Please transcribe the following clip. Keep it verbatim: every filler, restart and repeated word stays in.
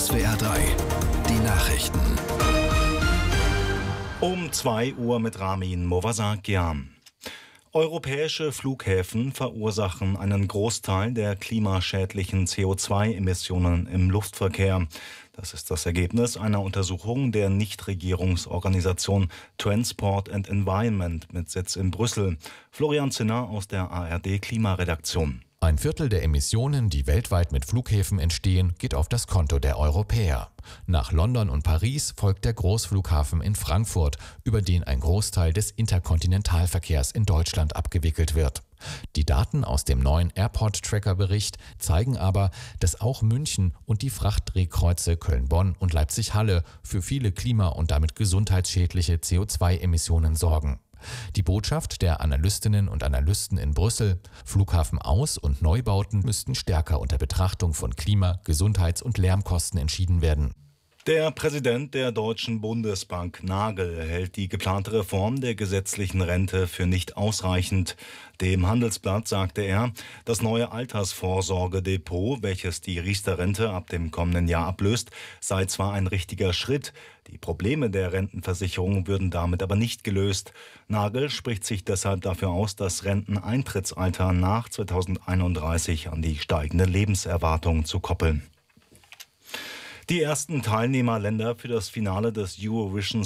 S W R drei, die Nachrichten. Um zwei Uhr mit Ramin Movasakian. Europäische Flughäfen verursachen einen Großteil der klimaschädlichen C O zwei Emissionen im Luftverkehr. Das ist das Ergebnis einer Untersuchung der Nichtregierungsorganisation Transport and Environment mit Sitz in Brüssel. Florian Zinner aus der A R D-Klimaredaktion. Ein Viertel der Emissionen, die weltweit mit Flughäfen entstehen, geht auf das Konto der Europäer. Nach London und Paris folgt der Großflughafen in Frankfurt, über den ein Großteil des Interkontinentalverkehrs in Deutschland abgewickelt wird. Die Daten aus dem neuen Airport-Tracker-Bericht zeigen aber, dass auch München und die Frachtdrehkreuze Köln-Bonn und Leipzig-Halle für viele klima- und damit gesundheitsschädliche C O zwei Emissionen sorgen. Die Botschaft der Analystinnen und Analysten in Brüssel: Flughafen-Aus- und Neubauten müssten stärker unter Betrachtung von Klima-, Gesundheits- und Lärmkosten entschieden werden. Der Präsident der Deutschen Bundesbank, Nagel, hält die geplante Reform der gesetzlichen Rente für nicht ausreichend. Dem Handelsblatt sagte er, das neue Altersvorsorgedepot, welches die Riester-Rente ab dem kommenden Jahr ablöst, sei zwar ein richtiger Schritt, die Probleme der Rentenversicherung würden damit aber nicht gelöst. Nagel spricht sich deshalb dafür aus, das Renteneintrittsalter nach zweitausendeinunddreißig an die steigende Lebenserwartung zu koppeln. Die ersten Teilnehmerländer für das Finale des Eurovision